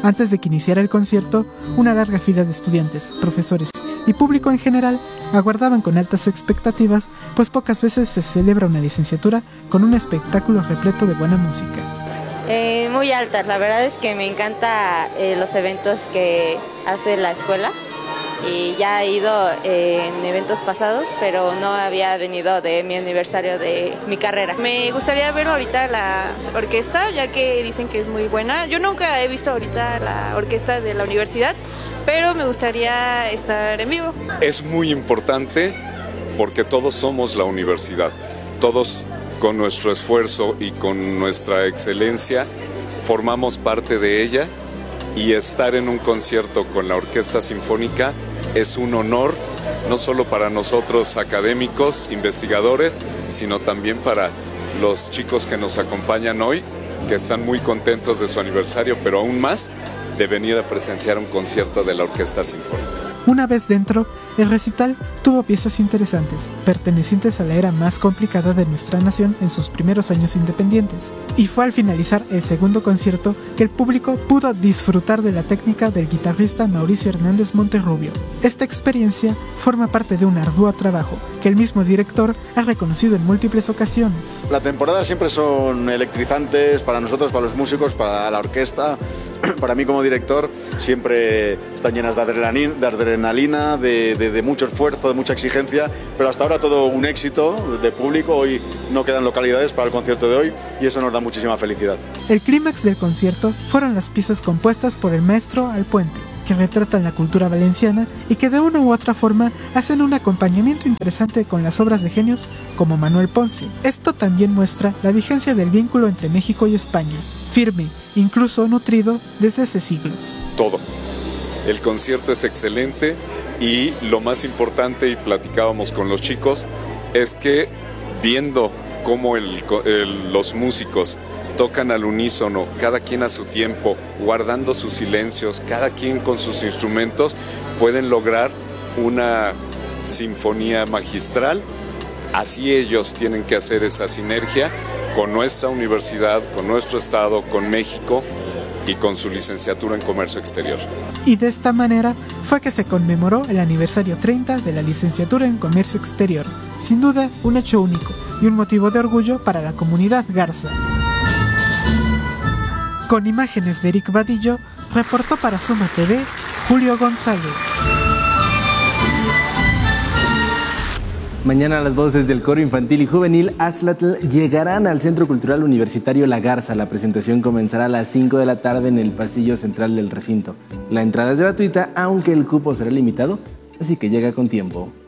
Antes de que iniciara el concierto, una larga fila de estudiantes, profesores y público en general aguardaban con altas expectativas, pues pocas veces se celebra una licenciatura con un espectáculo repleto de buena música. Muy altas, la verdad es que me encanta los eventos que hace la escuela y ya he ido en eventos pasados, pero no había venido de mi aniversario de mi carrera. Me gustaría ver ahorita la orquesta, ya que dicen que es muy buena. Yo nunca he visto ahorita la orquesta de la universidad, pero me gustaría estar en vivo. Es muy importante porque todos somos la universidad, todos con nuestro esfuerzo y con nuestra excelencia formamos parte de ella, y estar en un concierto con la Orquesta Sinfónica es un honor, no solo para nosotros académicos, investigadores, sino también para los chicos que nos acompañan hoy, que están muy contentos de su aniversario, pero aún más de venir a presenciar un concierto de la Orquesta Sinfónica. Una vez dentro, el recital tuvo piezas interesantes, pertenecientes a la era más complicada de nuestra nación en sus primeros años independientes. Y fue al finalizar el segundo concierto que el público pudo disfrutar de la técnica del guitarrista Mauricio Hernández Monterrubio. Esta experiencia forma parte de un arduo trabajo que el mismo director ha reconocido en múltiples ocasiones. La temporada siempre son electrizantes para nosotros, para los músicos, para la orquesta. Para mí como director siempre están llenas de adrenalina, de mucho esfuerzo, de mucha exigencia, pero hasta ahora todo un éxito de público. Hoy no quedan localidades para el concierto de hoy y eso nos da muchísima felicidad. El clímax del concierto fueron las piezas compuestas por el maestro Alpuente, que retratan la cultura valenciana y que de una u otra forma hacen un acompañamiento interesante con las obras de genios como Manuel Ponce. Esto también muestra la vigencia del vínculo entre México y España, firme, incluso nutrido desde hace siglos. Todo. El concierto es excelente y lo más importante, y platicábamos con los chicos, es que viendo cómo los músicos tocan al unísono, cada quien a su tiempo, guardando sus silencios, cada quien con sus instrumentos, pueden lograr una sinfonía magistral. Así ellos tienen que hacer esa sinergia con nuestra universidad, con nuestro estado, con México y con su licenciatura en Comercio Exterior. Y de esta manera fue que se conmemoró el aniversario 30 de la licenciatura en Comercio Exterior. Sin duda, un hecho único y un motivo de orgullo para la comunidad garza. Con imágenes de Eric Vadillo, reportó para Suma TV, Julio González. Mañana las voces del coro infantil y juvenil Aztlatl llegarán al Centro Cultural Universitario La Garza. La presentación comenzará a las 5 de la tarde en el pasillo central del recinto. La entrada es gratuita, aunque el cupo será limitado, así que llega con tiempo.